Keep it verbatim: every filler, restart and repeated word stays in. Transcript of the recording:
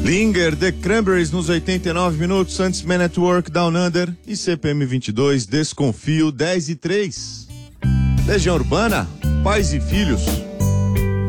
Linger, The Cranberries nos oitenta e nove minutos, antes Man at Work, Down Under e C P M vinte e dois, Desconfio, dez e três. Legião Urbana, Pais e Filhos.